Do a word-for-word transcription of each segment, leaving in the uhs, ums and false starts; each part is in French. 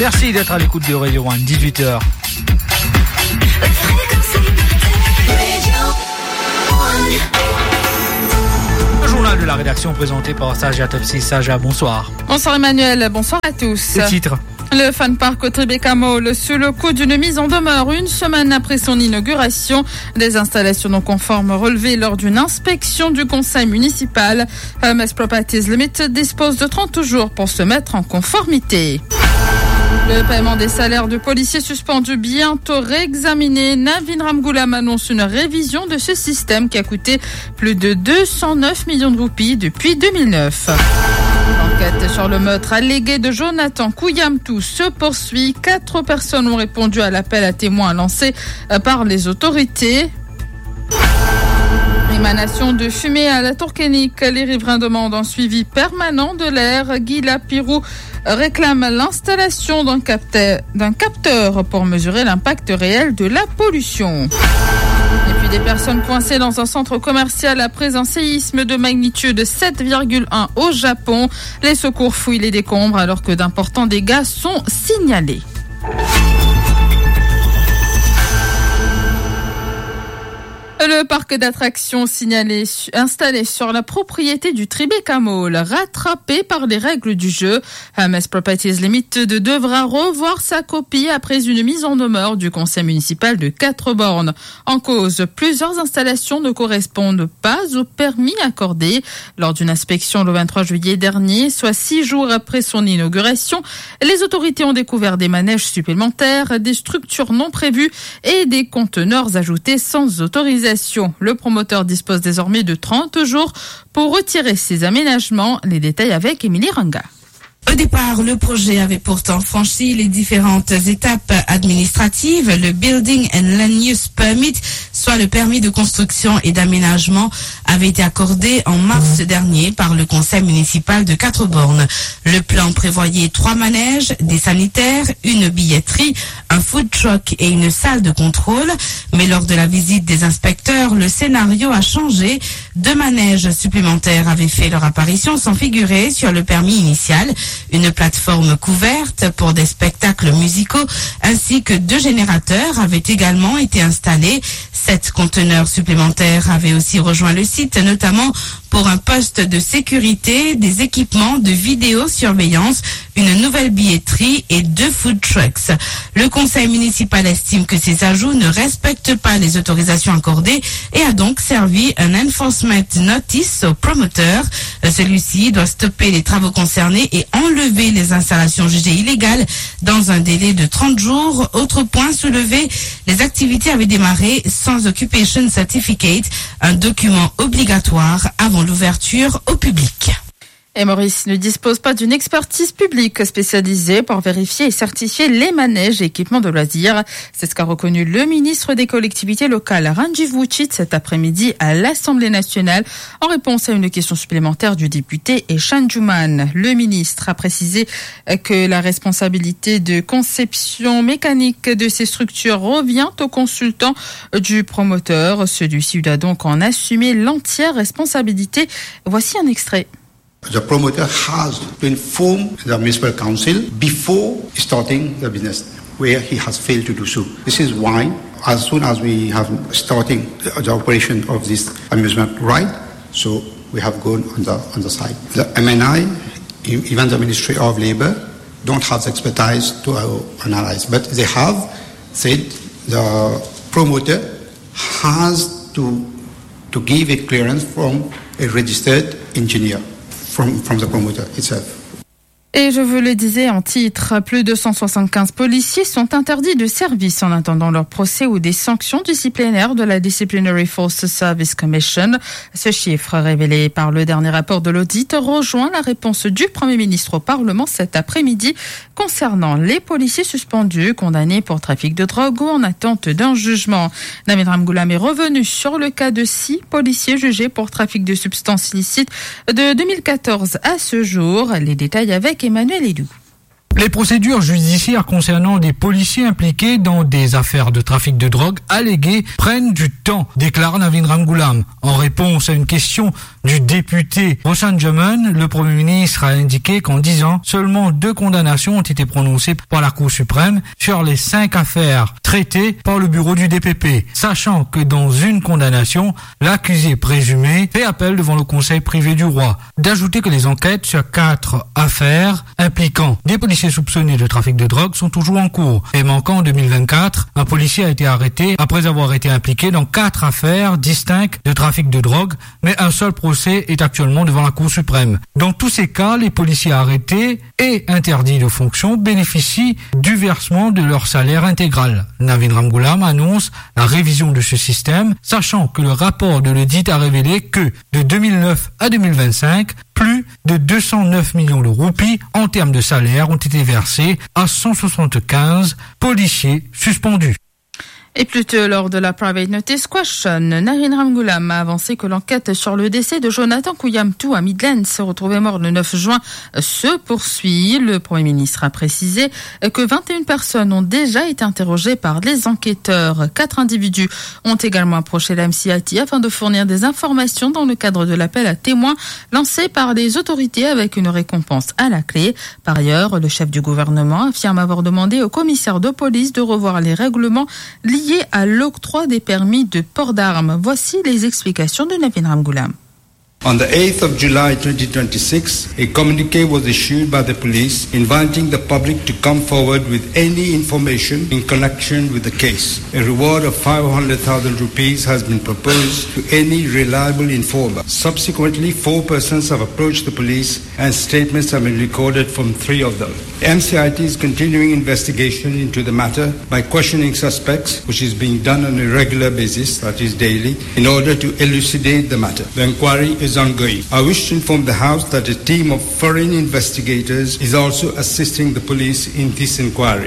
Merci d'être à l'écoute de Radio One, dix-huit heures. Le journal de la rédaction présenté par Saja Topsi. Saja, bonsoir. Bonsoir Emmanuel, bonsoir à tous. Le titre. Le Fun Park au Tribeca Mall sous le coup d'une mise en demeure une semaine après son inauguration. Des installations non conformes relevées lors d'une inspection du conseil municipal. Hermes Properties Limited dispose de trente jours pour se mettre en conformité. Le paiement des salaires de policiers suspendus bientôt réexaminé. Navin Ramgoolam annonce une révision de ce système qui a coûté plus de deux cent neuf millions de roupies depuis deux mille neuf. L'enquête sur le meurtre allégué de Jonathan Kouyamtou se poursuit. Quatre personnes ont répondu à l'appel à témoins lancé par les autorités. Émanation de fumée à la Tourkénique. Les riverains demandent un suivi permanent de l'air. Guy Lapirou réclame l'installation d'un capteur, d'un capteur pour mesurer l'impact réel de la pollution. Et puis des personnes coincées dans un centre commercial après un séisme de magnitude sept virgule un au Japon. Les secours fouillent les décombres alors que d'importants dégâts sont signalés. Le parc d'attractions signalé, installé sur la propriété du Tribeca Mall, rattrapé par les règles du jeu. Hermes Properties Limited devra revoir sa copie après une mise en demeure du conseil municipal de Quatre-Bornes. En cause, plusieurs installations ne correspondent pas au permis accordé. Lors d'une inspection le vingt-trois juillet dernier, soit six jours après son inauguration, les autorités ont découvert des manèges supplémentaires, des structures non prévues et des conteneurs ajoutés sans autorisation. Le promoteur dispose désormais de trente jours pour retirer ses aménagements. Les détails avec Émilie Ranga. Au départ, le projet avait pourtant franchi les différentes étapes administratives. Le Building and Land Use Permit, soit le permis de construction et d'aménagement, avait été accordé en mars dernier par le conseil municipal de Quatre-Bornes. Le plan prévoyait trois manèges, des sanitaires, une billetterie, un food truck et une salle de contrôle. Mais lors de la visite des inspecteurs, le scénario a changé. Deux manèges supplémentaires avaient fait leur apparition sans figurer sur le permis initial. Une plateforme couverte pour des spectacles musicaux ainsi que deux générateurs avaient également été installés. Sept conteneurs supplémentaires avaient aussi rejoint le site, notamment pour un poste de sécurité, des équipements de vidéosurveillance, une nouvelle billetterie et deux food trucks. Le conseil municipal estime que ces ajouts ne respectent pas les autorisations accordées et a donc servi un enforcement notice au promoteur. Celui-ci doit stopper les travaux concernés et enlever les installations jugées illégales dans un délai de trente jours. Autre point soulevé, les activités avaient démarré sans occupation certificate, un document obligatoire avant l'ouverture au public. Et Maurice ne dispose pas d'une expertise publique spécialisée pour vérifier et certifier les manèges et équipements de loisirs. C'est ce qu'a reconnu le ministre des collectivités locales, Ranjiv Wuchit, cet après-midi à l'Assemblée nationale, en réponse à une question supplémentaire du député Eshan Juman. Le ministre a précisé que la responsabilité de conception mécanique de ces structures revient au consultant du promoteur. Celui-ci doit donc en assumer l'entière responsabilité. Voici un extrait. The promoter has to inform the municipal council before starting the business, where he has failed to do so. This is why, as soon as we have starting the operation of this amusement ride, so we have gone on the on the side. The M N I, even the Ministry of Labour, don't have the expertise to analyze, but they have said the promoter has to to give a clearance from a registered engineer. From, from the promoter itself. Et je vous le disais en titre, plus de cent soixante-quinze policiers sont interdits de service en attendant leur procès ou des sanctions disciplinaires de la Disciplinary Force Service Commission. Ce chiffre révélé par le dernier rapport de l'audit rejoint la réponse du Premier ministre au Parlement cet après-midi concernant les policiers suspendus condamnés pour trafic de drogue ou en attente d'un jugement. Navin Ramgoolam est revenu sur le cas de six policiers jugés pour trafic de substances illicites de deux mille quatorze à ce jour. Les détails avec Emmanuel Edou. Les procédures judiciaires concernant des policiers impliqués dans des affaires de trafic de drogue alléguées prennent du temps, déclare Navin Ramgoolam. En réponse à une question du député Roshan Jaman, le Premier ministre a indiqué qu'en dix ans, seulement deux condamnations ont été prononcées par la Cour suprême sur les cinq affaires traitées par le bureau du D P P, sachant que dans une condamnation, l'accusé présumé fait appel devant le Conseil privé du roi. D'ajouter que les enquêtes sur quatre affaires impliquant des policiers soupçonnés de trafic de drogue sont toujours en cours. Et manquant en deux mille vingt-quatre, un policier a été arrêté après avoir été impliqué dans quatre affaires distinctes de trafic de drogue, mais un seul procès est actuellement devant la Cour suprême. Dans tous ces cas, les policiers arrêtés et interdits de fonction bénéficient du versement de leur salaire intégral. Navin Ramgoolam annonce la révision de ce système, sachant que le rapport de l'audit a révélé que de deux mille neuf à deux mille vingt-cinq, plus de deux cent neuf millions de roupies en termes de salaire ont été versés à cent soixante-quinze policiers suspendus. Et plus tôt, lors de la Private Notice Question, Navin Ramgoolam a avancé que l'enquête sur le décès de Jonathan Kuyamtu à Midlands, retrouvé mort le neuf juin, se poursuit. Le Premier ministre a précisé que vingt et une personnes ont déjà été interrogées par les enquêteurs. Quatre individus ont également approché la M C I T afin de fournir des informations dans le cadre de l'appel à témoins lancé par les autorités avec une récompense à la clé. Par ailleurs, le chef du gouvernement affirme avoir demandé au commissaire de police de revoir les règlements liés à l'octroi des permis de port d'armes. Voici les explications de Navin Ramgoolam. On the eighth of July twenty twenty-six, a communique was issued by the police inviting the public to come forward with any information in connection with the case. A reward of five hundred thousand rupees has been proposed to any reliable informer. Subsequently, four persons have approached the police and statements have been recorded from three of them. M C I T is continuing investigation into the matter by questioning suspects, which is being done on a regular basis, that is daily, in order to elucidate the matter. The inquiry is ongoing. I wish to inform the House that a team of foreign investigators is also assisting the police in this inquiry.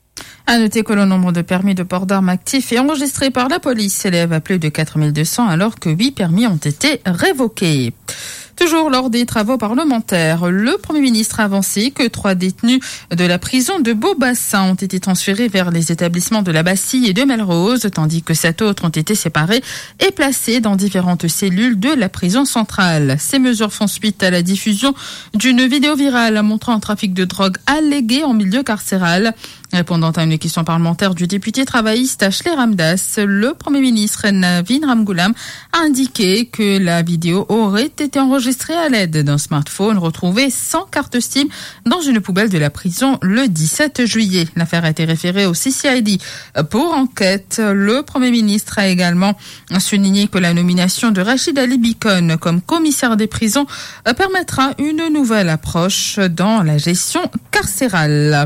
À noter que le nombre de permis de port d'armes actifs et enregistrés par la police s'élève à plus de quatre mille deux cents alors que huit permis ont été révoqués. Toujours lors des travaux parlementaires, le Premier ministre a avancé que trois détenus de la prison de Beaubassin ont été transférés vers les établissements de la Bastille et de Melrose, tandis que sept autres ont été séparés et placés dans différentes cellules de la prison centrale. Ces mesures font suite à la diffusion d'une vidéo virale montrant un trafic de drogue allégué en milieu carcéral. Répondant à une question parlementaire du député travailliste Ashley Ramdas, le Premier ministre Navin Ramgoolam a indiqué que la vidéo aurait été enregistrée à l'aide d'un smartphone retrouvé sans carte SIM dans une poubelle de la prison le dix-sept juillet. L'affaire a été référée au C C I D pour enquête. Le Premier ministre a également souligné que la nomination de Rachid Ali Bicon comme commissaire des prisons permettra une nouvelle approche dans la gestion carcérale.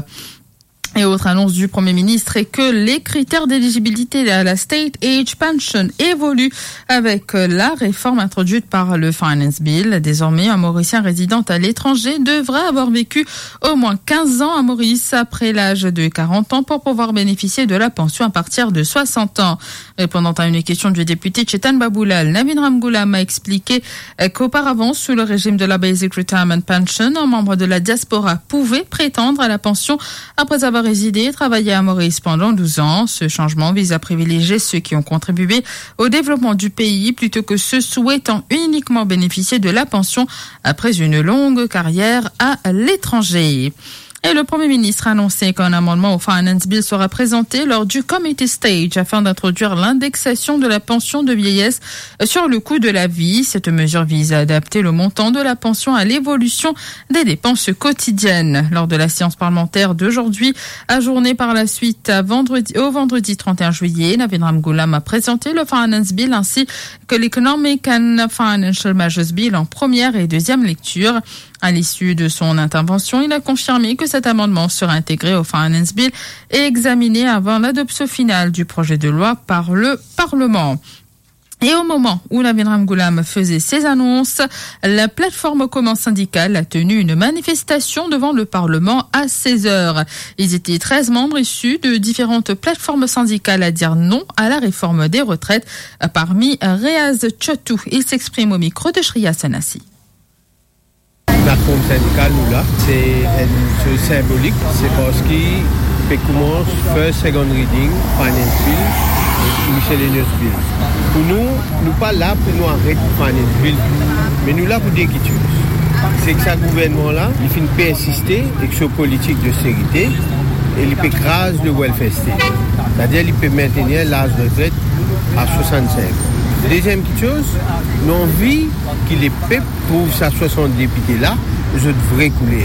Et autre annonce du Premier ministre est que les critères d'éligibilité à la State Age Pension évoluent avec la réforme introduite par le Finance Bill. Désormais, un Mauricien résident à l'étranger devra avoir vécu au moins quinze ans à Maurice après l'âge de quarante ans pour pouvoir bénéficier de la pension à partir de soixante ans. Répondant à une question du député Chetan Babulal, Navin Ramgoolam a expliqué qu'auparavant, sous le régime de la Basic Retirement Pension, un membre de la diaspora pouvait prétendre à la pension après avoir résidé et travaillé à Maurice pendant douze ans. Ce changement vise à privilégier ceux qui ont contribué au développement du pays plutôt que ceux souhaitant uniquement bénéficier de la pension après une longue carrière à l'étranger. Et le Premier ministre a annoncé qu'un amendement au Finance Bill sera présenté lors du Committee Stage afin d'introduire l'indexation de la pension de vieillesse sur le coût de la vie. Cette mesure vise à adapter le montant de la pension à l'évolution des dépenses quotidiennes. Lors de la séance parlementaire d'aujourd'hui, ajournée par la suite à vendredi, au vendredi trente et un juillet, Navin Ramgoolam a présenté le Finance Bill ainsi que l'Economic and Financial Measures Bill en première et deuxième lecture. À l'issue de son intervention, il a confirmé que cet amendement sera intégré au Finance Bill et examiné avant l'adoption finale du projet de loi par le Parlement. Et au moment où Navin Ramgoolam faisait ses annonces, la plateforme commun syndicale a tenu une manifestation devant le Parlement à seize heures. Ils étaient treize membres issus de différentes plateformes syndicales à dire non à la réforme des retraites. Parmi Reaz Chotou, il s'exprime au micro de Shriya Sanassi. la forme syndicale, nous là, c'est une chose symbolique. C'est parce qu'il commence first, second reading, Finance Miscellaneous Bill. Pour nous, nous pas là pour nous arrêter Finance Bill, mais nous là pour des choses. C'est que ce gouvernement-là, il finit pas insister avec sa politique de sécurité et il peut écraser le welfare state. C'est-à-dire qu'il peut maintenir l'âge de retraite à soixante-cinq. Deuxième chose, nous avons envie que les peuples trouvent sa soixante députés là, je devrais couler.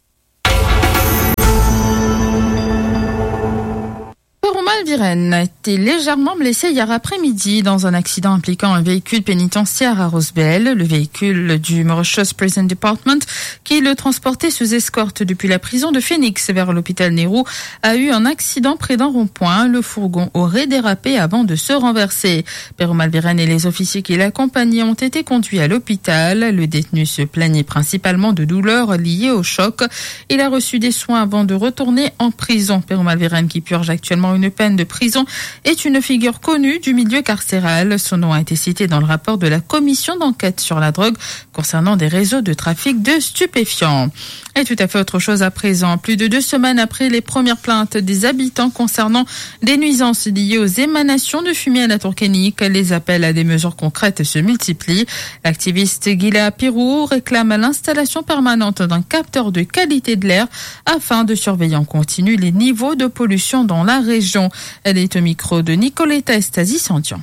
Malviren a été légèrement blessé hier après-midi dans un accident impliquant un véhicule pénitentiaire à Rosebel. Le véhicule du Mauritius Prison Department, qui le transportait sous escorte depuis la prison de Phoenix vers l'hôpital Nehru, a eu un accident près d'un rond-point. Le fourgon aurait dérapé avant de se renverser. Pero Malviren et les officiers qui l'accompagnaient ont été conduits à l'hôpital. Le détenu se plaignait principalement de douleurs liées au choc. Il a reçu des soins avant de retourner en prison. Pero Malviren, qui purge actuellement une peine de prison, est une figure connue du milieu carcéral. Son nom a été cité dans le rapport de la commission d'enquête sur la drogue concernant des réseaux de trafic de stupéfiants. Et tout à fait autre chose à présent. Plus de deux semaines après les premières plaintes des habitants concernant des nuisances liées aux émanations de fumée à la Tourcanique, les appels à des mesures concrètes se multiplient. L'activiste Gila Pirou réclame l'installation permanente d'un capteur de qualité de l'air afin de surveiller en continu les niveaux de pollution dans la région. Elle est au micro de Nicoletta Estasi-Sandian.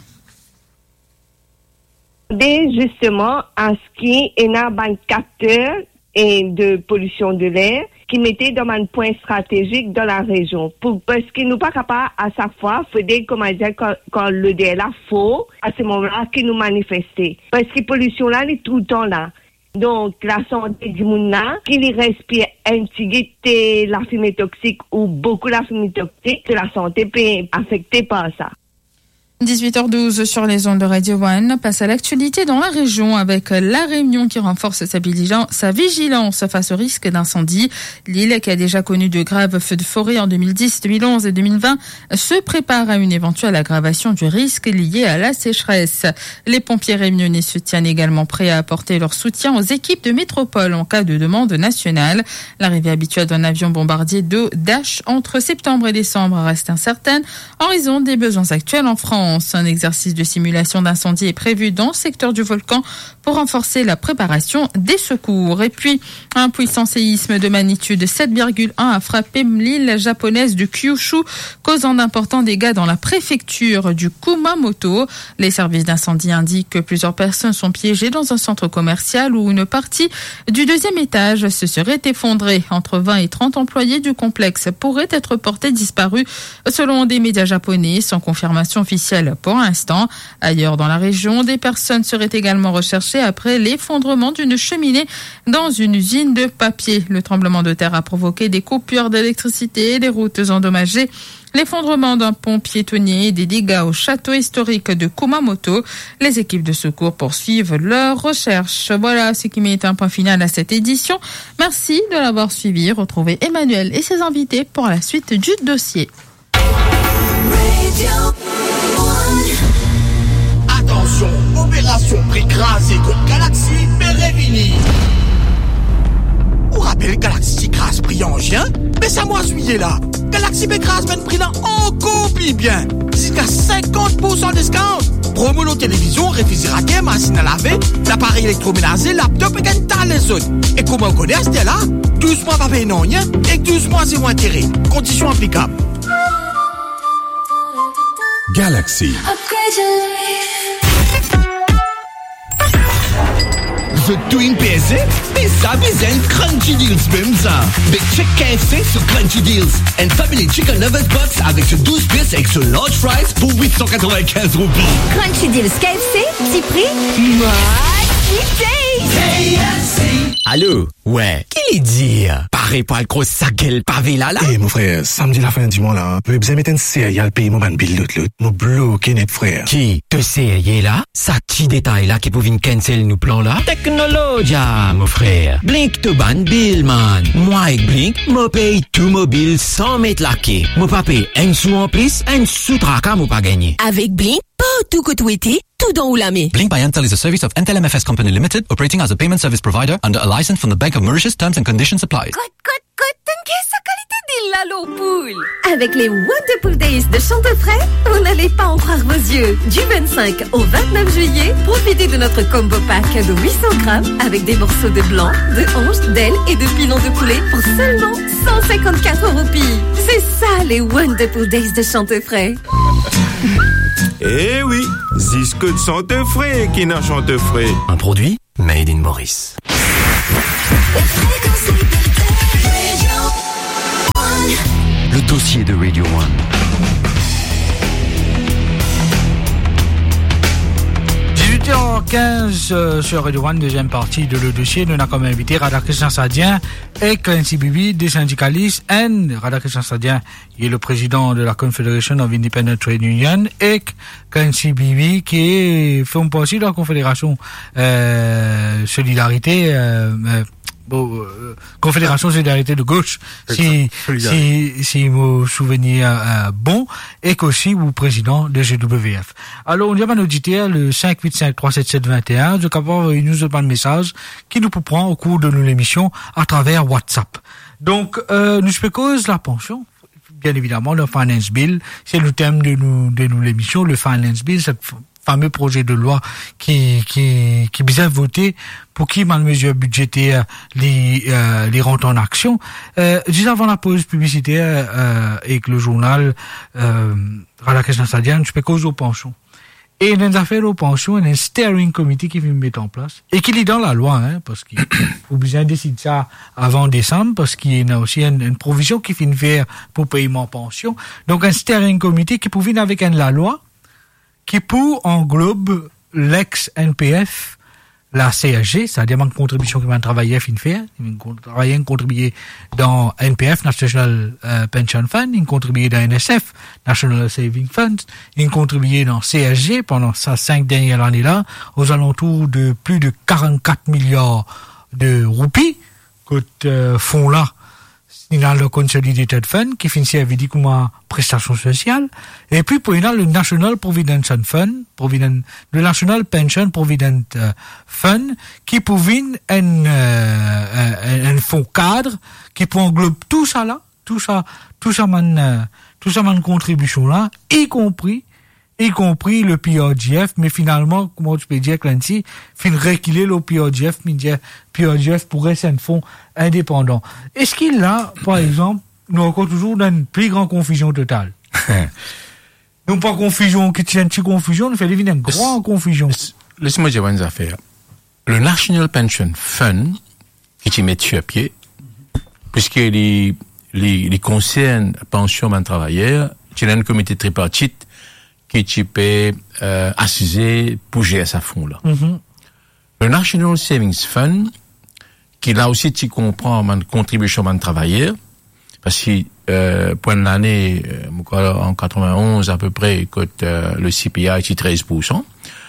Dès justement à ce qui est un capteur et de pollution de l'air qui mettait dans un point stratégique dans la région. Pour, parce qu'ils nous pas capables à chaque fois, faudrait, comment dire, quand, quand le D L A faut, à ce moment-là, qui nous manifester. Parce que la pollution là, elle est tout le temps là. Donc, la santé du monde là, qui respire un petit la fumée toxique ou beaucoup la fumée toxique, la santé peut être affectée par ça. dix-huit heures douze sur les ondes de Radio One, passe à l'actualité dans la région avec La Réunion qui renforce sa vigilance, sa vigilance face au risque d'incendie. L'île, qui a déjà connu de graves feux de forêt en deux mille dix, deux mille onze et deux mille vingt, se prépare à une éventuelle aggravation du risque lié à la sécheresse. Les pompiers réunionnais se tiennent également prêts à apporter leur soutien aux équipes de métropole en cas de demande nationale. L'arrivée habituelle d'un avion bombardier d'eau Dash entre septembre et décembre reste incertaine en raison des besoins actuels en France. Un exercice de simulation d'incendie est prévu dans le secteur du volcan pour renforcer la préparation des secours. Et puis, un puissant séisme de magnitude sept virgule un a frappé l'île japonaise de Kyushu, causant d'importants dégâts dans la préfecture du Kumamoto. Les services d'incendie indiquent que plusieurs personnes sont piégées dans un centre commercial où une partie du deuxième étage se serait effondrée. Entre vingt et trente employés du complexe pourraient être portés disparus, selon des médias japonais, sans confirmation officielle pour l'instant. Ailleurs dans la région, des personnes seraient également recherchées après l'effondrement d'une cheminée dans une usine de papier. Le tremblement de terre a provoqué des coupures d'électricité, des routes endommagées, l'effondrement d'un pont piétonnier et des dégâts au château historique de Kumamoto. Les équipes de secours poursuivent leurs recherches. Voilà ce qui met un point final à cette édition. Merci de l'avoir suivi. Retrouvez Emmanuel et ses invités pour la suite du dossier. Attention, opération prix crasé contre Galaxy Pérévini. On rappelle Galaxy Crasse prix en chien, mais ça mois juillet là. Galaxy Pécrase mène prix là en copie bien. Jusqu'à cinquante pour cent de discount. Promo la télévision, réfrigérateur, machine à laver, l'appareil électroménager, laptop et gagne les autres. Et comment on connaît c'était là? douze mois pas payé non rien et douze mois zéro intérêt. Conditions applicables. Galaxy. The Twin P S A? Mais ça, mais un Crunchy Deals, même ça. Mais check K F C sur Crunchy Deals. And Family Chicken Lovers Box avec ce douze pièces avec ce large fries pour huit cent quatre-vingt-quinze roupies. Crunchy Deals K F C, petit prix, K F C. Allô? Ouais. Qui dit? Pareil pas le gros saguel pavé là là? Eh, mon frère, samedi la fin du mois là, je vais besoin mettre une série à le payer mon ban bill l'autre l'autre. Mon bloqué net, frère. Qui? Te série là? Ça petit détail là qui pouvait une cancel nous plan là? Technologia, mon frère. Blink te ban bill, man. Moi avec Blink, moi paye tout mobile sans mettre laqué. Moi pas paye un sou en plus, un sou tracas, moi pas gagné. Avec Blink, pas tout que tout été, tout dans ou la main. Blink by Intel is a service of Intel M F S Company Limited, operating operating as a payment service provider under a license from the Bank of Mauritius. Terms and conditions apply. Côte, côte, côte, t'inquiète, sa qualité de la poule. Avec les Wonderful Days de Chantefray, vous n'allez pas en croire vos yeux. Du vingt-cinq au vingt-neuf juillet, profitez de notre combo pack de huit cents grammes avec des morceaux de blanc, de hanche, d'aile et de pilon de poulet pour seulement cent cinquante-quatre roupies. C'est ça les Wonderful Days de Chantefray. Eh oui, Zisque de Chantefray qui n'a Chantefray. Un produit made in Maurice. Le dossier de Radio One. dix-huit heures quinze euh, sur Radio One, deuxième partie de le dossier. Nous avons comme invité Radhakrishnan Sadien et Clancy Bibi, des syndicalistes. Et Radhakrishnan Sadien, il est le président de la Confederation of Independent Trade Union. Et Clancy Bibi, qui est, fait partie de la Confédération euh, Solidarité. Euh, euh, Bon, euh, Confédération Solidarité de Gauche, si, si, si mon souvenir euh, bon, et qu'aussi vous président de G W F. Alors, on dit à un auditeur, le cinq huit cinq trois sept sept deux un, de capable il nous a pas de message qui nous prend au cours de l'émission à travers WhatsApp. Donc, euh, nous spéculons la pension. Bien évidemment, le Finance Bill, c'est le thème de nous, de nous l'émission, le Finance Bill, cette fameux projet de loi qui qui qui bien voté pour qui mal mesure budgétaire les euh, les rentrent en action euh, juste avant la pause publicitaire euh, et que le journal euh, Radhakrishnan Sadien je peux cause aux pensions et il y a une affaire aux pensions il y a un steering committee qui vient mettre en place et qui lit dans la loi hein parce qu'il faut bien décider ça avant décembre parce qu'il y a aussi une, une provision qui finit faire pour paiement pension donc un steering committee qui peut venir avec une la loi qui pour englobe l'ex-N P F, la C S G, c'est-à-dire une contribution qui va travailler fin faire, une travailler contribuer dans N P F, National uh, Pension Fund, une contribuer dans N S F, National Saving Fund, une contribuer dans C S G pendant ces cinq dernières années-là, aux alentours de plus de quarante-quatre milliards de roupies, que euh, fonds-là, dans le Consolidated Fund, qui finit avec dit comme une prestation sociale, et puis pour il y a le National Provident Fund, Provident, le National Pension Provident uh, Fund, qui pouvait un, euh, un, un fonds cadre, qui peut englober tout ça là, tout ça, tout ça man, euh, tout ça man contribution là, y compris, y compris le P R G F, mais finalement, comment tu peux dire, Clancy, fin reculer le P R G F, mais dire, P R G F pourrait être un fonds indépendant. Est-ce qu'il a, par exemple, nous encore toujours dans une plus grande confusion totale? Non pas confusion, qui tient une petite confusion, nous fait deviner une grande confusion. Laissez-moi dire une affaire. Le National Pension Fund, qui t'y met sur pied, puisque les, les, les concerne pension d'un travailleur, il y a un comité tripartite, qui tu peux euh, assiser pour gérer sa fonds là. Mm-hmm. Le National Savings Fund, qui là aussi tu comprends une contribution d'un travailleur, parce que euh, pour l'année euh, en quatre-vingt-onze à peu près, quand euh, le C P I est treize pour cent,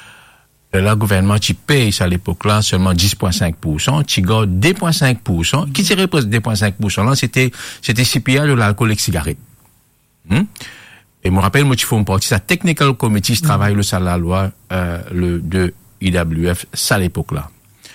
le gouvernement tu paye à l'époque là seulement dix virgule cinq pour cent, tu gardes deux virgule cinq pour cent, qui tirait presque deux virgule cinq pour cent là, c'était c'était C P I de l'alcool et cigarette. Hmm? Et me rappelle, moi, tu fais une partie, ça, Technical Committee, je travaille le ça, la loi, euh, le, de I W F, ça, à l'époque-là.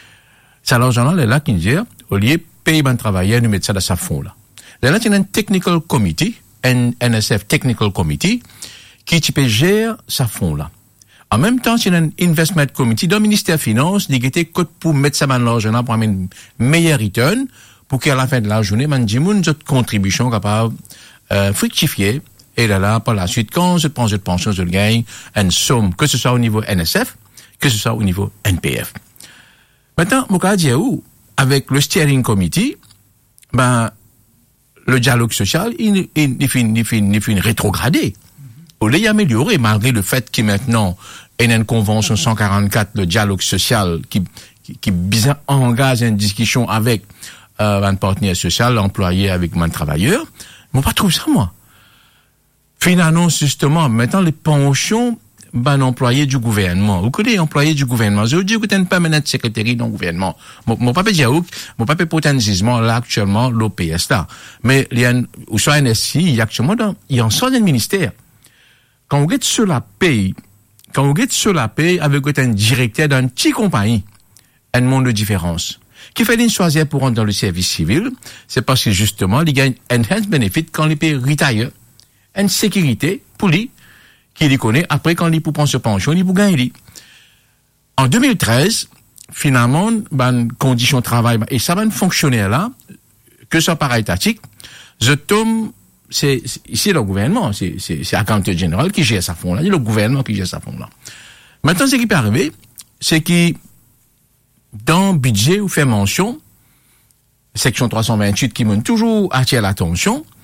Ça, l'argent là, là, qui dit, au lieu de payer un travailleur, nous mettre ça dans sa fond, là. Là, il y a un Technical Committee, un N S F Technical Committee, qui, tu peux gérer sa fond, là. En même temps, il y a un Investment Committee dans le ministère des Finances, qui était code pour mettre ça dans l'argent là, pour avoir une meilleure return, pour qu'à la fin de la journée, man, dit, une autre contribution capable, euh, fructifier. Et là, là, par la suite, quand je prends cette pension, je gagne une somme, que ce soit au niveau N S F, que ce soit au niveau N P F. Maintenant, mon cas dit où, avec le steering committee, ben, le dialogue social, il, il, il finit, il finit, il finit rétrogradé. Au lieu d'améliorer, malgré le fait qu'il maintenant, il y a une convention cent quarante-quatre, le dialogue social, qui, qui, qui bien engage une discussion avec, euh, un partenaire social, l'employé avec un travailleur. Moi, pas trouvé ça, moi. Finalement, justement, maintenant, les pensions, ben, employés du gouvernement. Vous connaissez employés du gouvernement. Je vous dis que tu n'es pas maintenant secrétaire dans le gouvernement. Mon, mon papa dit, mon papa peut un gisement, là, actuellement, l'O P S, là. Mais, il y a, ou soit N S I, il y a actuellement dans, il y a un centre de ministère. Quand vous êtes sur la paye, quand vous êtes sur la paye avec un directeur d'une petite compagnie, un monde de différence. Qui fait une choisir pour rentrer dans le service civil, c'est parce que justement, il gagne un enhanced benefit quand il peut retire, une sécurité pour lui, qui lui connaît, après quand il peut prendre ce pension, il peut gagner. En deux mille treize, finalement, ben, conditions de travail, et ça va fonctionner là, que ce par étatique, je tombe, c'est, ici le gouvernement, c'est, c'est, c'est l'accountant général qui gère sa fonds là, c'est le gouvernement qui gère sa fonds là. Maintenant, ce qui peut arriver, c'est que, dans le budget, où fait mention, section trois cent vingt-huit qui m'a toujours attiré l'attention,